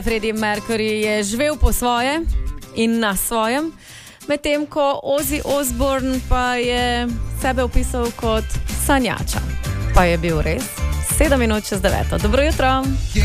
Freddie Mercury je živel po svoje in na svojem, medtem ko Ozzy Osbourne pa je sebe opisal kot sanjača. Pa je bil res 7:09. Dobro jutro.